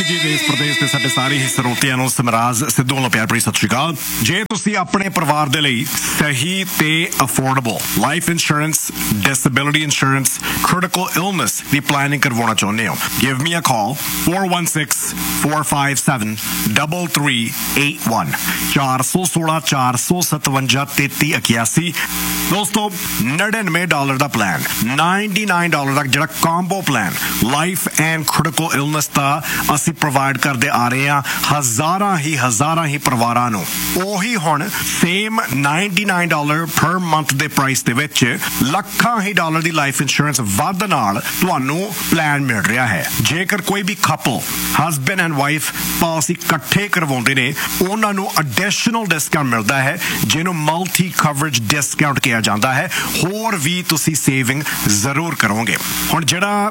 ਜੀ ਦੇਸ਼ ਪ੍ਰਦੇਸ਼ ਦੇ ਸਾਡੇ ਸਾਰੇ ਹੀ ਸਰੋਤਿਆਂ ਨੂੰ ਸਮਰਾਜ ਸਿੱਧੂ ਵੱਲੋਂ ਪਿਆਰ ਭਰੀ ਸਤਿ ਸ਼੍ਰੀ ਅਕਾਲ। ਜੇ ਤੁਸੀਂ ਆਪਣੇ ਪਰਿਵਾਰ ਦੇ ਲਈ ਸਹੀ ਤੇ affordable life insurance, disability insurance, critical illness ਦੀ ਪਲਾਨਿੰਗ ਕਰਵਾਉਣਾ ਚਾਹੁੰਦੇ ਹੋ, ਗਿਵ ਮੀ ਅ ਕਾਲ 416-457-3381 416-457-3381। ਦੋਸਤੋ $99 ਦਾ ਪਲਾਨ, $99 ਦਾ ਜਿਹੜਾ combo plan life and critical illness ਦਾ ਅਸੀਂ ਪ੍ਰੋਵਾਈਡ ਕਰਦੇ ਆ ਰਹੇ ਹਾਂ ਹਜ਼ਾਰਾਂ ਹੀ ਪਰਿਵਾਰਾਂ ਨੂੰ। ਉਹੀ ਹੁਣ ਸੇਮ $99 ਪਰ ਮੰਥ ਦੇ ਪ੍ਰਾਈਸ ਦੇ ਵਿੱਚ ਲੱਖਾਂ ਹੀ ਡਾਲਰ ਦੀ ਲਾਈਫ ਇੰਸ਼ੋਰੈਂਸ ਵੱਧ ਨਾਲ ਤੁਹਾਨੂੰ ਪਲਾਨ ਮਿਲ ਰਿਹਾ ਹੈ। ਜੇਕਰ ਕੋਈ ਵੀ couple husband and wife policy ਇਕੱਠੇ ਕਰਵਾਉਂਦੇ ਨੇ, ਉਹਨਾਂ ਨੂੰ ਐਡੀਸ਼ਨਲ ਡਿਸਕਾਊਂਟ ਮਿਲਦਾ ਹੈ ਜਿਹਨੂੰ ਮਲਟੀ ਕਵਰੇਜ ਡਿਸਕਾਊਂਟ ਕਿਹਾ ਜਾਂਦਾ ਹੈ। ਹੋਰ ਵੀ ਤੁਸੀਂ ਸੇਵਿੰਗ ਜ਼ਰੂਰ ਕਰੋਗੇ। ਹੁਣ ਜਿਹੜਾ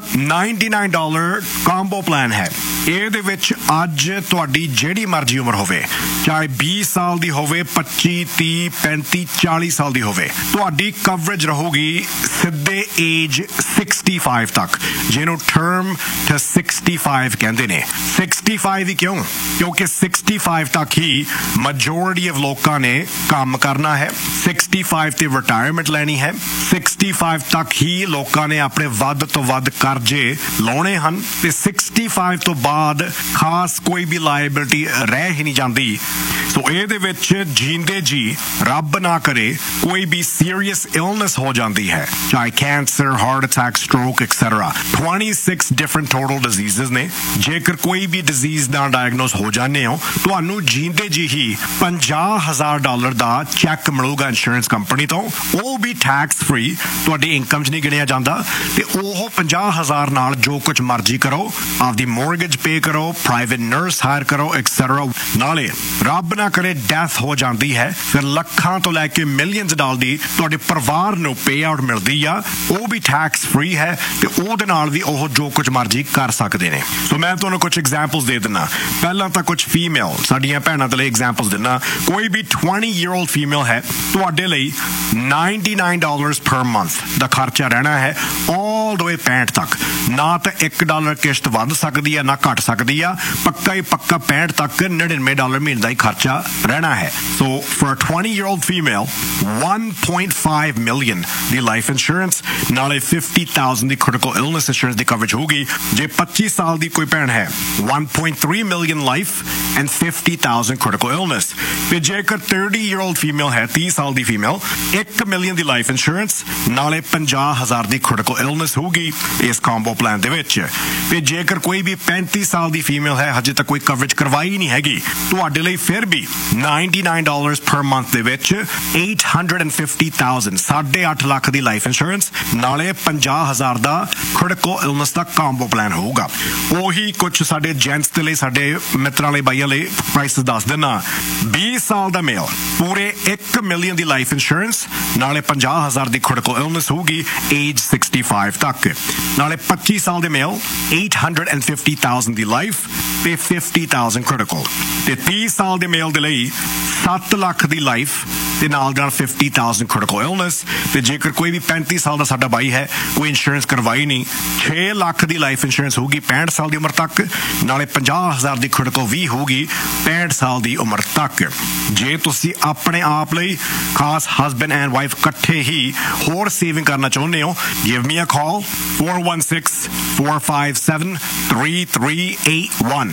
$99 ਕੰਬੋ ਪਲਾਨ ਹੈ, ਇਹਦੇ ਵਿੱਚ ਅੱਜ ਤੁਹਾਡੀ ਜਿਹੜੀ ਮਰਜ਼ੀ ਉਮਰ ਹੋਵੇ, ਚਾਹੇ 20 ਸਾਲ ਦੀ ਹੋਵੇ, 25, 30, 35, 40 ਸਾਲ ਦੀ ਹੋਵੇ, ਤੁਹਾਡੀ ਕਵਰੇਜ ਰਹੂਗੀ ਸਿੱਧੇ ਏਜ 65 ਤੱਕ, ਜਿਹਨੂੰ ਟਰਮ ਟੂ 65 ਕਹਿੰਦੇ ਨੇ। 65 ਹੀ ਕਿਉਂ? ਕਿਉਂਕਿ 65 ਤੱਕ ਹੀ ਮੈਜੋਰਿਟੀ ਆਫ ਲੋਕਾਂ ਨੇ ਕੰਮ ਕਰਨਾ ਹੈ। 65 ਤੇ ਰਿਟਾਇਰਮੈਂਟ ਲੈਣੀ ਹੈ। 65 ਤੱਕ ਹੀ ਲੋਕਾਂ ਨੇ ਆਪਣੇ ਵੱਧ ਤੋਂ ਵੱਧ ਕਰਜ਼ੇ ਲਾਉਣੇ ਹਨ ਤੇ 65 ਤੋਂ ਬਾਅਦ ਖਾਸ ਕੋਈ ਵੀ ਲਾਇਬਿਲਿਟੀ ਰਹਿ ਹੀ ਨਹੀਂ ਜਾਂਦੀ। ਸੋ ਇਹਦੇ ਵਿੱਚ ਜੀਂਦੇ ਜੀ ਰੱਬ ਨਾ ਕਰੇ ਕੋਈ ਵੀ ਸੀਰੀਅਸ ਇਲਨੈਸ ਹੋ ਜਾਂਦੀ ਹੈ, ਚਾਹੇ cancer, heart attack, stroke etcetera. 26 different total diseases ਨੇ। ਜੇਕਰ ਕੋਈ ਵੀ ਡਿਜ਼ੀਜ਼ ਨਾਲ ਡਾਇਗਨੋਸ ਹੋ ਜਾਂਦੇ ਹੋ, ਤੁਹਾਨੂੰ ਜੀਂਦੇ ਜੀ ਹੀ $50,000 ਦਾ ਚੈੱਕ ਮਿਲੂਗਾ ਇੰਸ਼ੋਰੈਂਸ ਕੰਪਨੀ ਤੋਂ। ਉਹ ਵੀ ਟੈਕਸ ਫ੍ਰੀ, ਤੁਹਾਡੀ ਇਨਕਮ 'ਚ ਨਹੀਂ ਗਿਣਿਆ ਜਾਂਦਾ। ਤੇ ਉਹ 50,000 ਨਾਲ ਜੋ ਕੁਝ ਮਰਜ਼ੀ ਕਰੋ, ਆਪਦੀ ਮੋਰਗੇਜ ਪੇ ਕਰੋ, ਪ੍ਰਾਈਵੇਟ ਨਰਸ ਹਾਇਰ ਕਰੋ ਐਕਸੈਟਰਾ। ਨਾਲੇ ਰੱਬ ਨਾ ਕਰੇ ਡੈਥ ਹੋ ਜਾਂਦੀ ਹੈ, ਫਿਰ ਲੱਖਾਂ ਤੋਂ ਲੈ ਕੇ ਮਿਲੀਅਨਸ ਡਾਲਰ ਦੀ ਤੁਹਾਡੇ ਪਰਿਵਾਰ ਨੂੰ ਪੇ ਆਊਟ ਮਿਲਦੀ ਆ। ਉਹ ਵੀ ਟੈਕਸ ਫ੍ਰੀ ਹੈ ਤੇ ਉਹਦੇ ਨਾਲ ਵੀ ਉਹ ਜੋ ਕੁਝ ਮਰਜ਼ੀ ਕਰ ਸਕਦੇ ਨੇ। ਸੋ ਮੈਂ ਤੁਹਾਨੂੰ ਕੁਝ ਐਗਜ਼ਾਮਪਲਸ ਦੇ ਦਿੰਦਾ। ਪਹਿਲਾਂ ਤਾਂ ਕੁਝ ਫੀਮੇਲ ਸਾਡੀਆਂ ਭੈਣਾਂ ਦੇ ਲਈ ਐਗਜ਼ਾਮਪਲਸ ਦਿੰਦਾ। ਕੋਈ ਵੀ 20-year-old ਫੀਮੇਲ ਹੈ, ਤੁਹਾਡੇ ਲਈ $99 ਪਰ ਮੰਥ ਦਾ ਖਰਚਾ ਰਹਿਣਾ ਹੈ ਆਲ ਦ ਵੇ 65 ਤੱਕ। ਨਾ ਤਾਂ $1 ਕਿਸ਼ਤ ਵੱਧ ਸਕਦੀ ਆ, ਨਾ ਘਟ ਸਕਦੀ ਆ। ਪੱਕਾ 65 ਤੱਕ $99 ਮਹੀਨੇ ਦਾ ਹੀ ਖਰਚਾ ਰਹਿਣਾ ਹੈ। ਸੋ for 20-year-old female, 1.5 million the life insurance, ਨਾਲੇ 50,000 ਦੀ ਕ੍ਰਿਟੀਕਲ ਇਲਨੈਸ ਇੰਸ਼ੋਰੈਂਸ ਦੀ ਕਵਰੇਜ ਹੋਊਗੀ। ਜੇ 25 ਸਾਲ ਦੀ ਕੋਈ ਭੈਣ ਹੈ, 1.3 million life and 50,000 critical illness. ਤੇ ਜੇਕਰ 30-year-old ਫੀਮੇਲ ਹੈ, 30 ਸਾਲ ਦੀ ਫੀਮੇਲ, 1 million ਦੀ ਲਾਈਫ ਇੰਸ਼ੋਰੈਂਸ ਨਾਲੇ 50,000 ਦੀ ਕ੍ਰਿਟੀਕਲ ਇਲਨੈਸ ਹੋਊਗੀ ਇਸ ਕੰਬੋ ਪਲਾਨ ਦੇ ਵਿੱਚ। ਤੇ ਜੇਕਰ ਕੋਈ ਵੀ 35 ਸਾਲ ਦੀ ਫੀਮੇਲ ਹੈ, ਹਜੇ ਤੱਕ ਕੋਈ ਕਵਰੇਜ ਕਰਵਾਈ ਨਹੀਂ ਹੈਗੀ, ਤੁਹਾਡੇ ਲਈ ਫਿਰ ਵੀ $99 ਪਰ ਮੰਥ ਦੇ ਵਿੱਚ 850,000 8.5 ਲੱਖ ਦੀ ਲਾਈਫ ਇੰਸ਼ੋਰੈਂਸ ਨਾਲੇ 50,000 ਦਾ ਕ੍ਰਿਟੀਕਲ ਇਲਨੈਸ ਦਾ ਕੰਬੋ ਪਲਾਨ ਹੋਊਗਾ। ਉਹੀ ਕੁਝ ਸਾਡੇ ਜੈਂਟਸ ਦੇ ਲਈ, ਸਾਡੇ ਮਿੱਤਰਾਂ ਲਈ, ਬਾਈਆਂ ਲਈ ਪ੍ਰਾਈਸ ਦੱਸ ਦੇਣਾ। 20 ਸਾਲ ਦਾ ਮੇਲ, ਪੂਰੇ 1 million ਦੀ ਲਾਈਫ ਇੰਸ਼ੋਰੈਂਸ ਨਾਲੇ 50,000 ਦੀ ਕ੍ਰਿਟੀਕਲ ਇਲਨੈਸ ਹੋਊਗੀ ਏਜ 65 ਤੱਕ। ਨਾਲੇ 25 ਸਾਲ ਦੇ ਮੇਲ, 850,000 ਦੀ ਲਾਈਫ ਤੇ 50,000 ਕ੍ਰਿਟੀਕਲ। ਤੇ 30 ਸਾਲ ਦੇ ਮੇਲ ਦੇ ਲਈ 7 ਲੱਖ ਦੀ ਲਾਈਫ ਤੇ ਨਾਲ 50,000 ਕ੍ਰਿਟੀਕਲ ਇਲਨੈਸ। ਤੇ ਜੇਕਰ ਕੋਈ ਵੀ 35 ਸਾਲ ਦਾ ਸਾਡਾ ਬਾਈ ਹੈ, ਕੋਈ ਇੰਸ਼ੋਰੈਂਸ ਕਰਵਾਈ ਨਹੀਂ, 6 ਲੱਖ ਦੀ ਲਾਈਫ ਇੰਸ਼ੋਰੈਂਸ ਹੋਊਗੀ 65 ਸਾਲ ਦੀ ਉਮਰ ਤੱਕ, ਨਾਲੇ 50,000 ਦੀ ਕ੍ਰਿਟੀਕਲ ਵੀ ਹੋਊਗੀ 65 ਸਾਲ ਦੀ ਉਮਰ ਤੱਕ। ਜੇ ਤੁਸੀਂ ਆਪਣੇ ਆਪ ਲਈ ਖਾਸ ਹਸਬੈਂਡ ਐਂਡ ਵਾਈਫ ਇਕੱਠੇ ਹੀ ਹੋਰ ਸੇਵਿੰਗ ਕਰਨਾ ਚਾਹੁੰਦੇ ਹੋ, ਗਿਵ ਮੀ ਅ ਕਾਲ 416-457-3381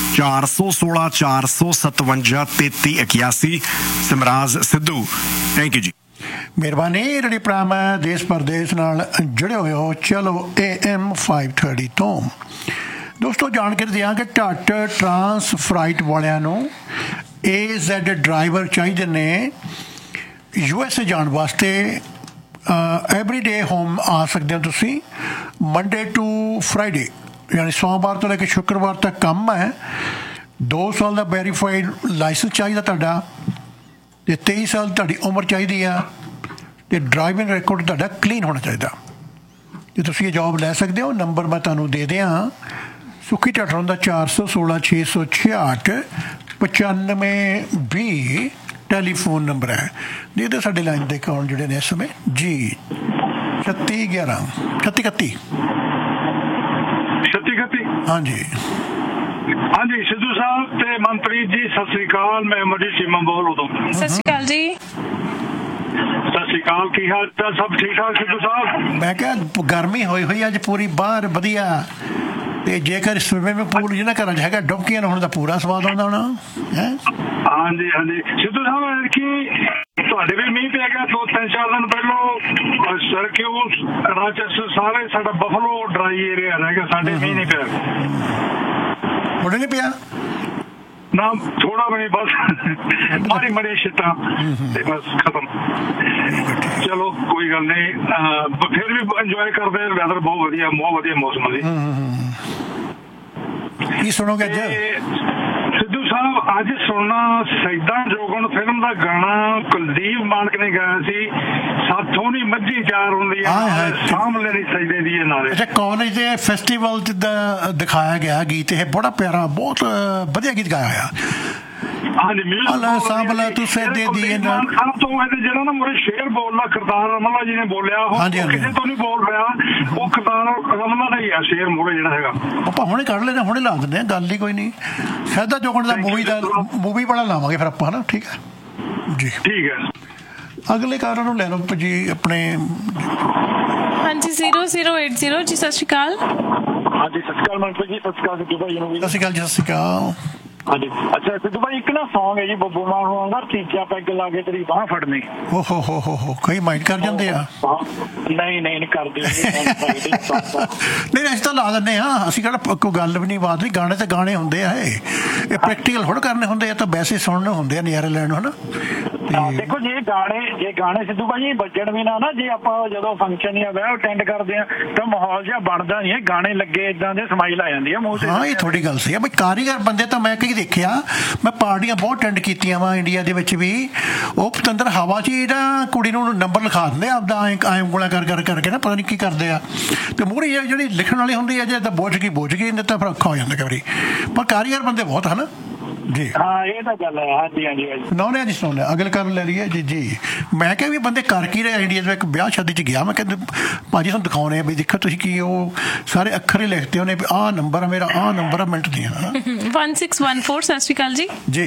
416-457-3381। ਸਮਰਾਜ ਸਿੱਧੂ, ਥੈਂਕ ਯੂ ਜੀ। ਮਿਹਰਬਾਨੀ। ਰੇਡੀਓ ਪ੍ਰਾਈਮ ਦੇਸ਼ ਪ੍ਰਦੇਸ਼ ਨਾਲ ਜੁੜੇ ਹੋਏ ਹੋ। ਚਲੋ AM 530 ਤੋਂ ਦੋਸਤੋ ਜਾਣਕਾਰੀ ਦਿਆਂਗੇ। ਢੱਟ ਟਰਾਂਸਫਰਾਈਟ ਵਾਲਿਆਂ ਨੂੰ AZ ਡਰਾਈਵਰ ਚਾਹੀਦੇ ਨੇ USA ਜਾਣ ਵਾਸਤੇ। ਐਵਰੀਡੇ ਹੋਮ ਆ ਸਕਦੇ ਹੋ ਤੁਸੀਂ, ਮੰਡੇ ਟੂ ਫਰਾਈਡੇ, ਯਾਨੀ ਸੋਮਵਾਰ ਤੋਂ ਲੈ ਕੇ ਸ਼ੁੱਕਰਵਾਰ ਤੱਕ ਕੰਮ ਹੈ। 2 ਸਾਲ ਦਾ ਵੈਰੀਫਾਈਡ ਲਾਇਸੈਂਸ ਚਾਹੀਦਾ ਤੁਹਾਡਾ, ਤੇ 23 ਸਾਲ ਤੁਹਾਡੀ ਉਮਰ ਚਾਹੀਦੀ ਆ, ਤੇ ਡਰਾਈਵਿੰਗ ਰਿਕਾਰਡ ਤੁਹਾਡਾ ਕਲੀਨ ਹੋਣਾ ਚਾਹੀਦਾ। ਤੇ ਤੁਸੀਂ ਇਹ ਜੋਬ ਲੈ ਸਕਦੇ ਹੋ। ਨੰਬਰ ਮੈਂ ਤੁਹਾਨੂੰ ਦੇ ਦਿਆਂ, ਸੁੱਖੀ ਢੱਟਰੋਂ ਦਾ 416-666-9520 ਟੈਲੀਫੋਨ ਨੰਬਰ ਹੈ। ਨਹੀਂ ਤਾਂ ਸਾਡੇ ਲਾਈਨ ਦੇ ਅਕਾਊਂਟ ਜਿਹੜੇ ਨੇ ਇਸ ਸਮੇਂ ਜੀ 3611 3631 3631 ਹਾਂਜੀ हाँ जी सिद्धू साहब ते मनप्रीत जी सत श्री अकाल। मैं अमरजीत चीमा बोल उदों। सत श्री अकाल जी। सत श्री अकाल की हाल चाल सब ठीक ठाक सिद्धू साहब? मैं क्या गर्मी होई हुई अज पूरी बाहर वधिया ਤੇ ਜੇਕਰ ਸਵਿਮਿੰਗ ਪੂਲ ਜਿਹਨਾਂ ਘਰਾਂ 'ਚ ਹੈਗਾ ਡੁਬਕੀਆਂ ਲਾਉਣ ਦਾ ਪੂਰਾ ਸਵਾਦ ਆਉਂਦਾ ਹੋਣਾ ਹੈ। ਹਾਂਜੀ ਹਾਂਜੀ ਸਿੱਧੂ ਸਾਹਿਬ ਕਿ ਤੁਹਾਡੇ ਵੀ ਮੀਂਹ ਪੈ ਗਿਆ 2-3-4 ਦਿਨ ਪਹਿਲੋਂ ਸਰਕਿਊਸ ਕਰਾਚਸ ਸਾਰੇ ਸਾਡਾ ਬਫਲੋ ਡਰਾਈ ਏਰੀਆ ਰਹਿ ਗਿਆ ਸਾਡੇ ਮੀਂਹ ਨਹੀਂ ਪਿਆ। ਉਹਨੇ ਨਹੀਂ ਪਿਆ ना थोड़ा भी नहीं बस माड़ी माड़ी शिटा बस खत्म। चलो कोई गल नहीं फिर भी इंजॉय करते वैदर बहुत वधिया मौसम है। की सुनोगे सिद्धू साहब अज सुनना सैदा जोगन फिल्म का गाना कुलदीप मानक ने गाया सी साथों नी मज्जी चार हुंदी है सामने नहीं सजदे दी नाले। अच्छा कॉलेज दे फेस्टिवल दिखाया गया गीत है बड़ा प्यारा बहुत वधिया गीत गाया होया। हाँ जी सामला तू सजदे दी ना तो जेड़ा ना मुरे शेर बोलना करतार रमला जी ने बोलिया किसी तो नहीं बोल रहा वो करतार रमला का ही है शेर मोरे जेड़ा हैगा। ਆਪਾਂ ਹੁਣੇ ਕੱਢ ਲੈਣਾ ਹੁਣੇ ਲਾ ਦਿੰਦੇ ਆ ਗੱਲ ਹੀ ਕੋਈ ਨਹੀਂ। ਸੈਦਾ ਚੌਕਣ ਦਾ ਮੂਵੀ ਬੜਾ ਲਾਵਾਂਗੇ ਫਿਰ ਆਪਾਂ ਹਨਾ ਠੀਕ ਹੈ ਜੀ ਠੀਕ ਹੈ। ਅਗਲੇ ਕਾਰਨ ਨੂੰ ਲੈ ਲਓ ਜੀ ਆਪਣੇ ਹਾਂਜੀ 0080 ਜੀ ਸਤਿ ਸ਼੍ਰੀ ਅਕਾਲ। ਹਾਂਜੀ ਸਤਿ ਸ਼੍ਰੀ ਅਕਾਲ ਮਨਪ੍ਰੀਤ ਜੀ ਸਤਿ ਸ਼੍ਰੀ ਅਕਾਲ ਸਿੱਧੂ ਭਾਈ ਨੂੰ। ਸਤਿ ਸ਼੍ਰੀ ਅਕਾਲ ਜੀ ਸਤਿ ਸ਼੍ਰੀ ਅਕਾਲ। ਹਾਂਜੀ ਅੱਛਾ ਸਿੱਧੂ ਭਾਈ ਇੱਕ ਨਾ ਸੌਂਗ ਹੈ ਜੀ ਬੱਬੂ ਮਾਨ ਹੋਣਾ ਦਾ ਤੀਜਾ ਪੈਗ ਲਾ ਕੇ ਤੇਰੀ ਬਾਂਹ ਫੜਨੀ। ਓ ਹੋ ਕਈ ਮਾਈਂਡ ਕਰ ਜਾਂਦੇ ਆ। ਨਹੀਂ ਕਰਦੇ ਨਹੀਂ ਅਸੀਂ ਤਾਂ ਲਾ ਦਿੰਦੇ ਹਾਂ ਅਸੀਂ ਕਿਹੜਾ ਕੋਈ ਗੱਲ ਵੀ ਨਹੀਂ ਬਾਤ ਨਹੀਂ ਗਾਣੇ ਤੇ ਗਾਣੇ ਹੁੰਦੇ ਆ ਇਹ ਪ੍ਰੈਕਟੀਕਲ ਥੋੜ੍ਹਾ ਕਰਨੇ ਹੁੰਦੇ ਆ ਤਾਂ ਵੈਸੇ ਸੁਣਨੇ ਹੁੰਦੇ ਆ ਨਜ਼ਾਰੇ ਲੈਣ ਹਨਾ। ਦੇਖੋ ਜੇ ਗਾਣੇ ਸਿੱਧੂ ਭਾਈ ਵੱਜਣ ਵੀ ਨਾ ਜੇ ਆਪਾਂ ਜਦੋਂ ਫੰਕਸ਼ਨ ਜਾਂ ਵਿਆਹ ਅਟੈਂਡ ਕਰਦੇ ਆ ਤਾਂ ਮਾਹੌਲ ਜਿਹਾ ਬਣਦਾ ਨਹੀਂ ਹੈ ਗਾਣੇ ਲੱਗੇ ਇਦਾਂ ਦੇ ਸਮਾਈਲ ਆ ਜਾਂਦੀ ਹੈ ਮੂੰਹ ਤੇ। ਹਾਂ ਇਹ ਥੋੜੀ ਗੱਲ ਸਹੀ ਆ ਬਈ ਕਾਰੀਗਰ ਬੰਦੇ ਤਾਂ ਮੈਂ ਕਈ ਦੇਖਿਆ ਮੈਂ ਪਾਰਟੀਆਂ ਬਹੁਤ ਅਟੈਂਡ ਕੀਤੀਆਂ ਵਾ ਇੰਡੀਆ ਦੇ ਵਿੱਚ ਵੀ ਉਹ ਪਤੰਦਰ ਹਵਾ 'ਚ ਹੀ ਨਾ ਕੁੜੀ ਨੂੰ ਨੰਬਰ ਲਿਖਾ ਦਿੰਦੇ ਆਪਦਾ ਐਂ ਉਂਗਲਾਂ ਕਰਕੇ ਨਾ ਪਤਾ ਨਹੀਂ ਕੀ ਕਰਦੇ ਆ ਤੇ ਮੂਹਰੇ ਜਿਹੜੀ ਲਿਖਣ ਵਾਲੀ ਹੁੰਦੀ ਹੈ ਜੇ ਤਾਂ ਬੁੱਝ ਗਈ ਨਹੀਂ ਤਾਂ ਫਿਰ ਔਖਾ ਹੋ ਜਾਂਦਾ ਕਈ ਵਾਰੀ ਪਰ ਕਾਰੀਗਰ ਬੰਦੇ ਬਹੁਤ ਹਨ ਜੀ। ਹਾਂ ਇਹ ਤਾਂ ਗੱਲ ਹੈ। ਹਾਂਜੀ ਹਾਂਜੀ ਸੁਣਾਉਂਦੇ ਜੀ ਸੁਣਾਉਂਦੇ ਅਗਲੇ ਕਰ ਲੈ ਲਈਏ ਜੀ ਮੈਂ ਕਿਹਾ ਵੀ ਬੰਦੇ ਕਰ ਕੀ ਰਹੇ ਇੰਡੀਆ 'ਚ ਇੱਕ ਵਿਆਹ ਸ਼ਾਦੀ 'ਚ ਗਿਆ ਮੈਂ ਕਹਿੰਦੇ ਭਾਜੀ ਤੁਹਾਨੂੰ ਦਿਖਾਉਣੇ ਆ ਵੀ ਦੇਖੋ ਤੁਸੀਂ ਕੀ ਉਹ ਸਾਰੇ ਅੱਖਰ ਹੀ ਲਿਖਦੇ ਉਹਨੇ ਵੀ ਆਹ ਨੰਬਰ ਆ ਮੇਰਾ ਆਹ ਨੰਬਰ ਆ ਮਿੰਟ ਦੀਆਂ 1614 ਸਤਿ ਸ਼੍ਰੀ ਅਕਾਲ ਜੀ। ਜੀ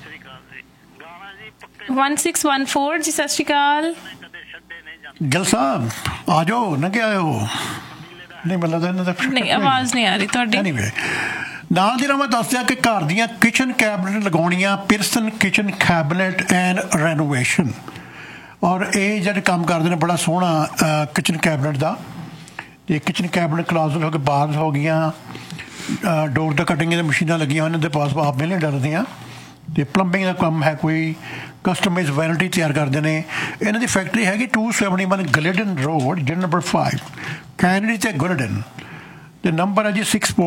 1614 ਜੀ ਸਤਿ ਸ਼੍ਰੀ ਅਕਾਲ। ਗਿੱਲ ਸਾਹਿਬ ਆ ਜਾਓ ਨਾ ਕਿ ਆਇਓ ਨਹੀਂ ਮਤਲਬ ਇਹਨਾਂ ਦਾ ਨਹੀਂ ਆਵਾਜ਼ ਨਹੀਂ ਆ ਰਹੀ ਤੁਹਾਡੀ। ਨਾਲ ਦੀ ਨਾਲ ਮੈਂ ਦੱਸ ਦਿਆਂ ਕਿ ਘਰ ਦੀਆਂ ਕਿਚਨ ਕੈਬਨਿਟ ਲਗਾਉਣੀਆਂ ਪਿਰਸਨ ਕਿਚਨ ਕੈਬਨਿਟ ਐਂਡ ਰੈਨੋਵੇਸ਼ਨ ਔਰ ਇਹ ਜਿਹੜੇ ਕੰਮ ਕਰਦੇ ਨੇ ਬੜਾ ਸੋਹਣਾ ਕਿਚਨ ਕੈਬਨਿਟ ਦਾ ਤੇ ਕਿਚਨ ਕੈਬਨਿਟ ਕਲਾਜ਼ਟ ਹੋ ਕੇ ਬਾਰਸ ਹੋ ਗਈਆਂ ਡੋਰ ਦਾ ਕਟਿੰਗ ਦੀਆਂ ਮਸ਼ੀਨਾਂ ਲੱਗੀਆਂ ਉਹਨਾਂ ਦੇ ਪਾਸ ਆਪ ਮਿਲਣੇ ਡਰਦੀਆਂ ਤੇ ਪਲੰਬਿੰਗ ਦਾ ਕੰਮ ਹੈ ਕੋਈ ਕਸਟਮਾਈਜ਼ ਵੈਰਾਈਟੀ ਤਿਆਰ ਕਰਦੇ ਨੇ। ਇਹਨਾਂ ਦੀ ਫੈਕਟਰੀ ਹੈਗੀ 271 ਗਲਿਡਨ ਰੋਡ ਜਨ ਨੰਬਰ 5 ਕੈਨੇਡੀ ਤੇ ਗੁਰਡਨ ਤੇ ਨੰਬਰ ਹੈ ਜੀ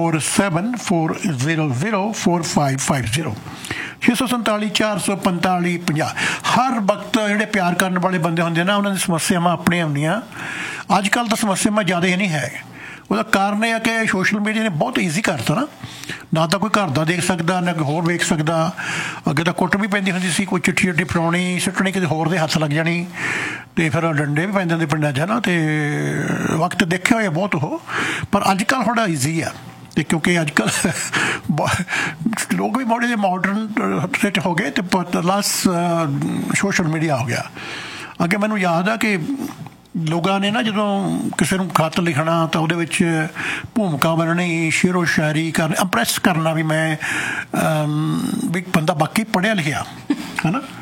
6474004550 647 445 50। ਹਰ ਵਕਤ ਜਿਹੜੇ ਪਿਆਰ ਕਰਨ ਵਾਲੇ ਬੰਦੇ ਹੁੰਦੇ ਨਾ ਉਹਨਾਂ ਦੀ ਸਮੱਸਿਆਵਾਂ ਆਪਣੀਆਂ ਹੁੰਦੀਆਂ। ਅੱਜ ਕੱਲ੍ਹ ਤਾਂ ਸਮੱਸਿਆਵਾਂ ਜ਼ਿਆਦਾ ਹੀ ਨਹੀਂ ਹੈ। ਉਹਦਾ ਕਾਰਨ ਇਹ ਹੈ ਕਿ ਸੋਸ਼ਲ ਮੀਡੀਆ ਨੇ ਬਹੁਤ ਈਜ਼ੀ ਕਰਤਾ ਨਾ ਤਾਂ ਕੋਈ ਘਰ ਦਾ ਦੇਖ ਸਕਦਾ ਨਾ ਕੋਈ ਹੋਰ ਵੇਖ ਸਕਦਾ। ਅੱਗੇ ਤਾਂ ਕੁੱਟ ਵੀ ਪੈਂਦੀ ਹੁੰਦੀ ਸੀ ਕੋਈ ਚਿੱਠੀ ਫੜਾਉਣੀ ਸੁੱਟਣੀ ਕਿਸੇ ਹੋਰ ਦੇ ਹੱਥ ਲੱਗ ਜਾਣੀ ਅਤੇ ਫਿਰ ਡੰਡੇ ਵੀ ਪੈਂਦੇ ਹੁੰਦੇ ਪਿੰਡਾਂ 'ਚ ਹੈ ਨਾ ਅਤੇ ਵਕਤ ਦੇਖਿਆ ਹੋਇਆ ਬਹੁਤ ਉਹ ਪਰ ਅੱਜ ਕੱਲ੍ਹ ਥੋੜ੍ਹਾ ਈਜ਼ੀ ਆ ਅਤੇ ਕਿਉਂਕਿ ਅੱਜ ਕੱਲ੍ਹ ਲੋਕ ਵੀ ਬੜੇ ਜਿਹੇ ਮਾਡਰਨ ਵਿੱਚ ਹੋ ਗਏ ਅਤੇ ਪਲੱਸ ਸੋਸ਼ਲ ਮੀਡੀਆ ਹੋ ਗਿਆ। ਅੱਗੇ ਮੈਨੂੰ ਯਾਦ ਆ ਕਿ ਲੋਕਾਂ ਨੇ ਨਾ ਜਦੋਂ ਕਿਸੇ ਨੂੰ ਖੱਤ ਲਿਖਣਾ ਤਾਂ ਉਹਦੇ ਵਿੱਚ ਭੂਮਿਕਾ ਬਣਨੀ ਸ਼ੇਰੋ ਸ਼ਾਇਰੀ ਕਰਨੀ ਇੰਪਰੈਸ ਕਰਨਾ ਵੀ ਮੈਂ ਵੀ ਬੰਦਾ ਬਾਕੀ ਪੜ੍ਹਿਆ ਲਿਖਿਆ ਹੈ ਨਾ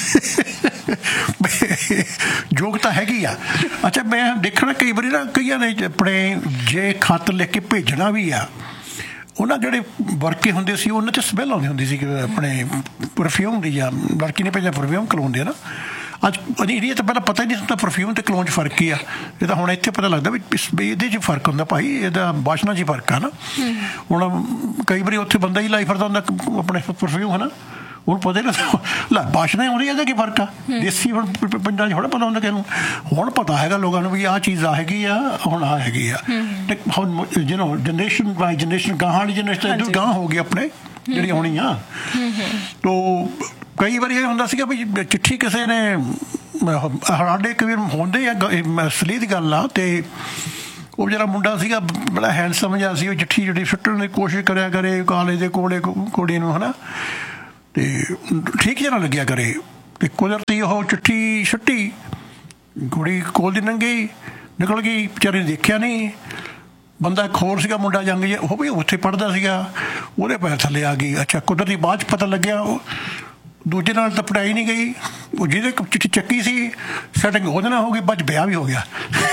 ਯੋਗਤਾ ਹੈਗੀ ਆ। ਅੱਛਾ ਮੈਂ ਦੇਖਣਾ ਕਈ ਵਾਰੀ ਨਾ ਕਈਆਂ ਨੇ ਆਪਣੇ ਜੇ ਖੱਤ ਲਿਖ ਕੇ ਭੇਜਣਾ ਵੀ ਆ ਉਹਨਾਂ ਜਿਹੜੇ ਵਰਕੇ ਹੁੰਦੇ ਸੀ ਉਹਨਾਂ 'ਚ ਸਮੈਲ ਆਉਂਦੀ ਹੁੰਦੀ ਸੀ ਆਪਣੇ ਪਰਫਿਊਮ ਦੀ ਜਾਂ ਲੜਕੀ ਨੇ ਭੇਜਿਆ ਪਰਫਿਊਮ ਕਲੋਂਦੇ ਆ ਨਾ। ਅੱਜ ਇਹ ਤਾਂ ਪਹਿਲਾਂ ਪਤਾ ਹੀ ਨਹੀਂ ਹੁੰਦਾ ਪਰਫਿਊਮ ਅਤੇ ਕਲੋਨ 'ਚ ਫਰਕ ਕੀ ਆ। ਇਹ ਤਾਂ ਹੁਣ ਇੱਥੇ ਪਤਾ ਲੱਗਦਾ ਵੀ ਇਹਦੇ 'ਚ ਫਰਕ ਹੁੰਦਾ ਭਾਈ ਇਹਦਾ ਵਾਸ਼ਨਾ 'ਚ ਹੀ ਫਰਕ ਆ ਨਾ। ਹੁਣ ਕਈ ਵਾਰੀ ਉੱਥੇ ਬੰਦਾ ਹੀ ਲਾਈ ਫਿਰਦਾ ਹੁੰਦਾ ਆਪਣੇ ਪਰਫਿਊਮ ਹੈ ਨਾ ਉਹਨੂੰ ਪਤਾ ਨਹੀਂ ਲੈ ਵਾਸ਼ਨਾ ਆਉਂਦੀ ਇਹਦਾ ਕੀ ਫਰਕ ਆ। ਦੇਸੀ ਹੁਣ ਪਿੰਡਾਂ 'ਚ ਥੋੜ੍ਹਾ ਪਤਾ ਹੁੰਦਾ ਕਿਸੇ ਨੂੰ ਹੁਣ ਪਤਾ ਹੈਗਾ ਲੋਕਾਂ ਨੂੰ ਵੀ ਆਹ ਚੀਜ਼ ਆ ਹੈਗੀ ਆ ਹੁਣ ਆਹ ਹੈਗੀ ਆ ਅਤੇ ਹੁਣ ਜਨਰੇਸ਼ਨ ਬਾਈ ਜਨਰੇਸ਼ਨ ਗਾਹਾਂ ਵਾਲੀ ਜਨਰੇਸ਼ਨ ਗਾਹਾਂ ਹੋ ਗਈ ਆਪਣੇ ਜਿਹੜੀ ਆਉਣੀ ਆ। ਤੋ ਕਈ ਵਾਰੀ ਇਹ ਹੁੰਦਾ ਸੀਗਾ ਵੀ ਚਿੱਠੀ ਕਿਸੇ ਨੇ ਸਾਡੇ ਕਈ ਵਾਰ ਹੁੰਦੇ ਆ ਅਸਲੀ ਦੀ ਗੱਲ ਆ ਅਤੇ ਉਹ ਜਿਹੜਾ ਮੁੰਡਾ ਸੀਗਾ ਬੜਾ ਹੈਂਡਸਮ ਜਿਹਾ ਸੀ, ਉਹ ਚਿੱਠੀ ਜਿਹੜੀ ਸੁੱਟਣ ਦੀ ਕੋਸ਼ਿਸ਼ ਕਰਿਆ ਕਰੇ ਕਾਲਜ ਦੇ ਕੋਲੇ ਕੁੜੀ ਨੂੰ, ਹੈ ਨਾ, ਅਤੇ ਠੀਕ ਜਿਹਾ ਨਾ ਲੱਗਿਆ ਕਰੇ, ਅਤੇ ਕੁਦਰਤੀ ਉਹ ਚਿੱਠੀ ਸੁੱਟੀ, ਕੁੜੀ ਕੋਲ ਦੀ ਲੰਘੀ ਨਿਕਲ ਗਈ, ਵਿਚਾਰੇ ਨੇ ਦੇਖਿਆ ਨਹੀਂ। ਬੰਦਾ ਇੱਕ ਹੋਰ ਸੀਗਾ ਮੁੰਡਾ ਜੰਗ ਜਿਹਾ, ਉਹ ਵੀ ਉੱਥੇ ਪੜ੍ਹਦਾ ਸੀਗਾ, ਉਹਦੇ ਪੈਰ ਥੱਲੇ ਆ ਗਈ। ਅੱਛਾ, ਕੁਦਰਤੀ ਬਾਅਦ 'ਚ ਪਤਾ ਲੱਗਿਆ ਉਹ ਦੂਜੇ ਨਾਲ ਤਾਂ ਪੜਾਈ ਨਹੀਂ ਗਈ, ਉਹ ਜਿਹਦੇ ਚਿੱਠੀ ਚੱਕੀ ਸੀ ਸੈਟਿੰਗ ਉਹਦੇ ਨਾਲ ਹੋ ਗਈ, ਬਾਅਦ 'ਚ ਵਿਆਹ ਵੀ ਹੋ ਗਿਆ।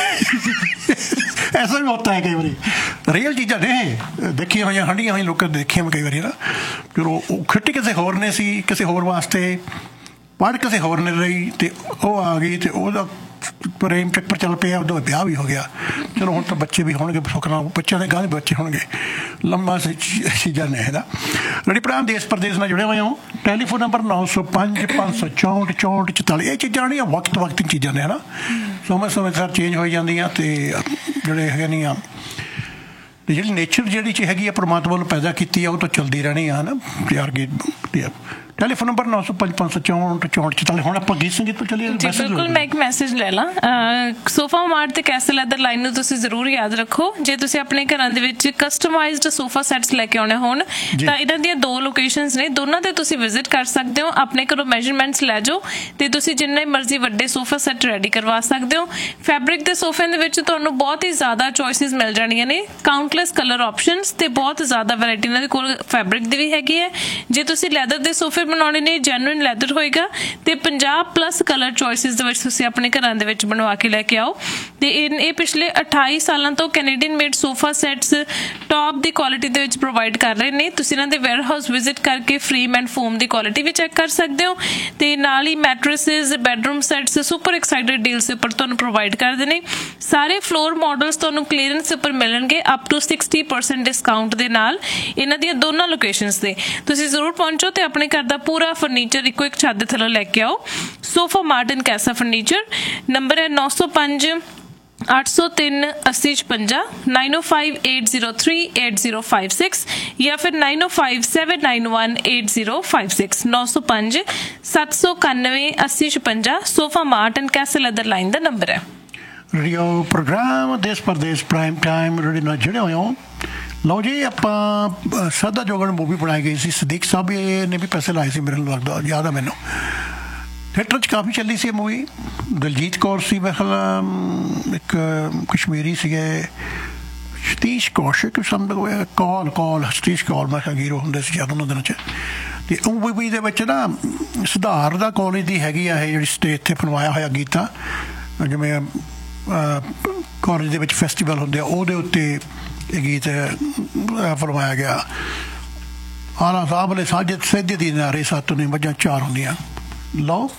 ਐਸਾ ਵੀ ਹੁੰਦਾ ਹੈ ਕਈ ਵਾਰੀ, ਰੀਅਲ ਚੀਜ਼ਾਂ ਨੇ ਦੇਖੀਆਂ ਹੋਈਆਂ, ਹੰਡੀਆਂ ਹੋਈਆਂ ਲੋਕਾਂ ਦੇਖੀਆਂ ਕਈ ਵਾਰੀ ਨਾ। ਚਲੋ ਉਹ ਖਿੱਟੀ ਕਿਸੇ ਹੋਰ ਨੇ ਸੀ, ਕਿਸੇ ਹੋਰ ਵਾਸਤੇ ਪੜ੍ਹ ਕਿਸੇ ਹੋਰ ਨੇ ਰਹੀ, ਅਤੇ ਉਹ ਆ ਗਈ ਅਤੇ ਉਹਦਾ ਪ੍ਰੇਮ ਚੱਕਰ ਚੱਲ ਪਿਆ, ਉਹਦਾ ਵਿਆਹ ਵੀ ਹੋ ਗਿਆ। ਚਲੋ ਹੁਣ ਤਾਂ ਬੱਚੇ ਵੀ ਹੋਣਗੇ, ਸੁੱਖ ਨਾਲ ਬੱਚਿਆਂ ਦੇ ਗਾਂ ਦੇ ਬੱਚੇ ਹੋਣਗੇ। ਲੰਬਾ ਚੀਜ਼ਾਂ ਨੇ ਇਹਦਾ। ਲੜੀ ਭਰਾ ਦੇਸ਼ ਪ੍ਰਦੇਸ਼ ਨਾਲ ਜੁੜੇ ਹੋਏ ਹੋ। Telephone number 905 564 6444। ਇਹ ਚੀਜ਼ਾਂ ਜਿਹੜੀਆਂ ਵਕਤ ਚੀਜ਼ਾਂ ਨੇ, ਹੈ ਨਾ, ਸਮੇਂ ਸਿਰ ਚੇਂਜ ਹੋਈ ਜਾਂਦੀਆਂ, ਅਤੇ ਜਿਹੜੇ ਹੈਗੇ ਨਹੀਂ ਆ, ਅਤੇ ਜਿਹੜੀ ਨੇਚਰ ਜਿਹੜੀ ਚੀਜ਼ ਹੈਗੀ ਆ ਪਰਮਾਤਮਾ ਨੂੰ ਪੈਦਾ ਕੀਤੀ ਆ, ਉਹ ਤਾਂ ਚੱਲਦੀ ਰਹਿਣੀ ਆ, ਹੈ ਨਾ, ਤਿਆਰ ਕੀਤੀ ਆ। Telephone number 905 564 6444। ਹੁਣ ਆਪਾਂ ਗੀਤ ਸੰਗੀਤ ਤੋਂ ਚੱਲੀਏ। ਬਿਲਕੁਲ, ਮੈਂ ਇੱਕ ਮੈਸੇਜ ਲੈ ਲਾਂ। ਸੋਫਾ ਮਾਰਟ ਤੇ ਕੈਸਲ ਲੈਦਰ ਲਾਈਨ ਨੂੰ ਤੁਸੀਂ ਜ਼ਰੂਰ ਯਾਦ ਰੱਖੋ। ਜੇ ਤੁਸੀਂ ਆਪਣੇ ਘਰਾਂ ਦੇ ਵਿੱਚ ਕਸਟਮਾਈਜ਼ਡ ਸੋਫਾ ਸੈਟਸ ਲੈ ਕੇ ਆਉਣੇ ਹੋਣ ਤਾਂ ਇਹਨਾਂ ਦੀਆਂ 2 ਲੋਕੇਸ਼ਨਸ ਨੇ, ਦੋਨਾਂ ਤੇ ਤੁਸੀਂ ਵਿਜ਼ਿਟ ਕਰ ਸਕਦੇ ਹੋ। ਆਪਣੇ ਘਰੋਂ ਮੈਜਰਮੈਂਟਸ ਲੈ ਜਾਓ ਤੇ ਤੁਸੀਂ ਜਿੰਨੇ ਮਰਜ਼ੀ ਵੱਡੇ ਸੋਫਾ ਸੈਟ ਰੈਡੀ ਕਰਵਾ ਸਕਦੇ ਹੋ। ਫੈਬਰਿਕ ਦੇ ਸੋਫਿਆਂ ਦੇ ਵਿੱਚ ਤੁਹਾਨੂੰ ਬਹੁਤ ਹੀ ਜ਼ਿਆਦਾ ਚੋਇਸਿਸ ਮਿਲ ਜਾਣੀਆਂ ਨੇ, ਕਾਊਂਟਲੈਸ ਕਲਰ ਆਪਸ਼ਨਸ ਤੇ ਬਹੁਤ ਜ਼ਿਆਦਾ ਵੈਰਾਈਟੀ ਇਹਨਾਂ ਦੇ ਕੋਲ ਫੈਬਰਿਕ ਦੀ ਵੀ ਹੈਗੀ ਹੈ। ਜੇ ਤੁਸੀਂ ਲੈਦਰ ਦੇ ਸੋਫੇ ਬਣਾਉਣੇ ਨੇ, ਜੈਨੂਇਨ ਲੈਦਰ ਹੋਏਗਾ ਤੇ 50+ ਕਲਰ ਚੋਇਸਿਸ ਦੇ ਵਿੱਚ ਤੁਸੀਂ ਆਪਣੇ ਘਰਾਂ ਦੇ ਵਿੱਚ ਬਣਵਾ ਕੇ ਲੈ ਕੇ ਆਓ। ਤੇ ਇਹ ਪਿਛਲੇ 28 ਸਾਲਾਂ ਤੋਂ Canadian made sofa sets top ਦੀ ਕੁਆਲਿਟੀ ਦੇ ਵਿੱਚ ਪ੍ਰੋਵਾਈਡ ਕਰ ਰਹੇ ਨੇ। ਤੁਸੀਂ ਇਹਨਾਂ ਦੇ ਵੇਅਰ ਹਾਊਸ ਵਿਜ਼ਿਟ ਕਰਕੇ frame and form the quality we check ਕਰ ਸਕਦੇ ਹੋ, ਤੇ ਨਾਲ ਹੀ ਮੈਟਰੈਸਿਸ, bedroom sets super excited deals ਦੇ ਉੱਪਰ ਤੁਹਾਨੂੰ ਪ੍ਰੋਵਾਈਡ ਕਰਦੇ ਨੇ। ਸਾਰੇ ਫਲੋਰ ਮਾਡਲਸ ਤੁਹਾਨੂੰ ਕਲੀਅਰੈਂਸ ਦੇ ਉੱਪਰ ਮਿਲਣਗੇ ਅਪ ਟੂ 60% ਡਿਸਕਾਊਂਟ ਦੇ ਨਾਲ ਇਹਨਾਂ ਦੀਆਂ ਦੋਨਾਂ ਲੋਕੇਸ਼ਨਸ ਤੇ। ਤੁਸੀਂ ਜ਼ਰੂਰ ਪਹੁੰਚੋ ਤੇ ਆਪਣੇ ਘਰ ਦਾ ਪੂਰਾ ਫਰਨੀਚਰ ਇੱਕੋ ਇੱਕ ਛੱਤ ਦੇ ਥੱਲੇ ਲੈ ਕੇ ਆਓ। ਸੋਫਾ ਮਾਰਟ ਐਂਡ ਕੈਸਾ ਫਰਨੀਚਰ। ਨੰਬਰ ਹੈ 905 803 8056, 905 803 8056 ਜਾਂ ਫਿਰ 905 791 8056, 905 791 8056। Sofa mart and Castell leather line the number ਹੈ। ਰੇਡੀਓ ਪ੍ਰੋਗਰਾਮ ਦੇਸ਼ ਪ੍ਰਦੇਸ਼ ਪ੍ਰਾਈਮ ਟਾਈਮ ਰੇਡੀਓ ਨਾਲ ਜੁੜੇ ਹੋਏ ਹੋ। ਲਓ ਜੀ, ਆਪਾਂ ਸਾਦਾ ਜੋਗਣ ਮੂਵੀ ਬਣਾਈ ਗਈ ਸੀ, ਸਦੀਕ ਸਾਹਿਬ ਨੇ ਵੀ ਪੈਸੇ ਲਾਏ ਸੀ, ਮੇਰੇ ਨੂੰ ਲੱਗਦਾ, ਯਾਦ ਆ ਮੈਨੂੰ। ਥੀਏਟਰ 'ਚ ਕਾਫੀ ਚੱਲੀ ਸੀ ਇਹ ਮੂਵੀ। ਦਲਜੀਤ ਕੌਰ ਸੀ, ਮੇਰੇ ਖਿਆਲ ਇੱਕ ਕਸ਼ਮੀਰੀ ਸੀਗੇ, ਸਤੀਸ਼ ਕੌਸ਼ਿਕ ਕੌਲ ਸਤੀਸ਼ ਕੌਲ ਮੈਂ ਕਿਹਾ ਹੀਰੋ ਹੁੰਦੇ ਸੀ ਜਦ ਉਹਨਾਂ ਦਿਨਾਂ 'ਚ। ਅਤੇ ਉਹ ਮੂਵੀ ਦੇ ਵਿੱਚ ਨਾ ਸੁਧਾਰ ਦਾ ਕਾਲਜ ਦੀ ਹੈਗੀ ਆ ਇਹ ਜਿਹੜੀ ਸਟੇਜ 'ਤੇ ਬਣਵਾਇਆ ਹੋਇਆ ਗੀਤਾ, ਜਿਵੇਂ ਕਾਲਜ ਦੇ ਵਿੱਚ ਫੈਸਟੀਵਲ ਹੁੰਦੇ ਆ ਉਹਦੇ ਉੱਤੇ ਇਹ ਗੀਤ ਫਰਮਾਇਆ ਗਿਆ। ਆਲਾ ਸਾਹਿਬ ਨੇ ਸਾਜੇ ਸੈਦੇ ਦੀ ਨਾਰੇ ਸੱਤ ਨੇ ਮੱਝਾਂ 4 ਹੁੰਦੀਆਂ। ਲਓ